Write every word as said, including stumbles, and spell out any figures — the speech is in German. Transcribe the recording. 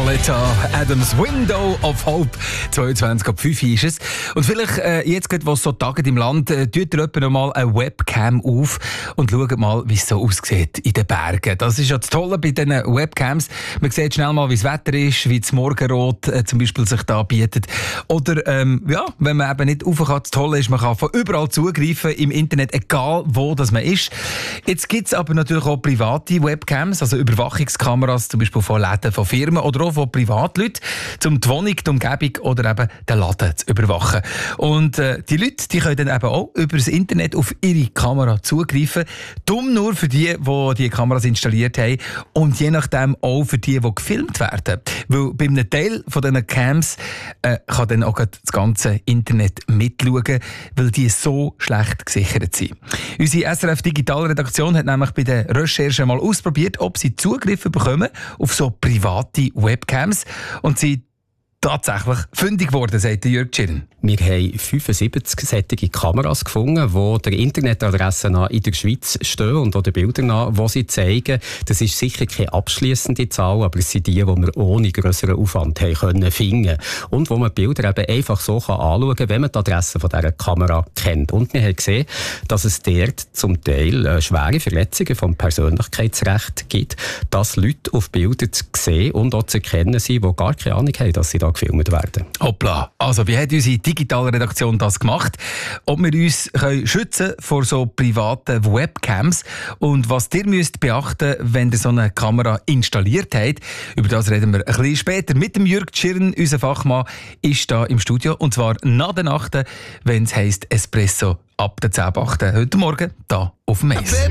Violetta Adams, Window of Hope. zweiundzwanzig ab fünf ist es. Und vielleicht äh, jetzt, gerade, wo es so Tage im Land, äh, tut ihr noch mal eine Webcam auf und schaut mal, wie es so aussieht in den Bergen. Das ist ja das Tolle bei diesen Webcams. Man sieht schnell mal, wie das Wetter ist, wie das Morgenrot äh, zum Beispiel sich da bietet. Oder, ähm, ja, wenn man eben nicht rauf kann, das Tolle ist, man kann von überall zugreifen im Internet, egal wo das man ist. Jetzt gibt es aber natürlich auch private Webcams, also Überwachungskameras, zum Beispiel von Läden, von Firmen oder auch von Privatleuten, um die Wohnung, die Umgebung oder eben den Laden zu überwachen. Und äh, die Leute, die können dann eben auch über das Internet auf ihre Kamera zugreifen. Dumm nur für die, die die Kameras installiert haben und je nachdem auch für die, die gefilmt werden. Weil bei einem Teil von diesen Cams äh, kann dann auch das ganze Internet mitschauen, weil die so schlecht gesichert sind. Unsere S R F Digitalredaktion hat nämlich bei der Recherche mal ausprobiert, ob sie Zugriff bekommen auf so private Webcams und sie tatsächlich fündig geworden, sagt Jörg Tschirn. Wir haben fünfundsiebzig solche Kameras gefunden, die der Internetadresse nach in der Schweiz stehen und auch den Bildern nach, die sie zeigen. Das ist sicher keine abschliessende Zahl, aber es sind die, die wir ohne grösseren Aufwand haben können finden. Und wo man die Bilder eben einfach so kann anschauen kann, wenn man die Adresse von dieser Kamera kennt. Und wir haben gesehen, dass es dort zum Teil äh, schwere Verletzungen vom Persönlichkeitsrecht gibt, dass Leute auf Bildern zu sehen und auch zu erkennen sind, die gar keine Ahnung haben, dass sie da gefilmt werden. Hoppla, also wie hat unsere digitale Redaktion das gemacht? Ob wir uns können schützen vor so privaten Webcams und was ihr müsst beachten, wenn ihr so eine Kamera installiert habt, über das reden wir ein bisschen später mit dem Jörg Tschirn, unser Fachmann, ist da im Studio und zwar nach der Nacht, wenn es heisst Espresso ab der zehn Uhr acht heute Morgen da auf dem Eis.